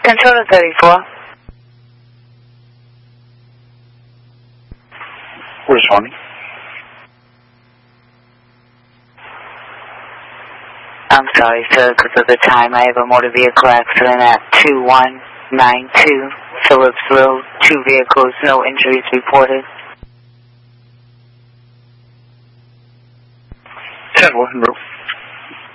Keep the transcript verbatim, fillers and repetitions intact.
Control to thirty-four. Where's Harmony? I'm sorry, sir, because of the time. I have a motor vehicle accident at two one nine two Phillips Road. Two vehicles, no injuries reported. ten one Route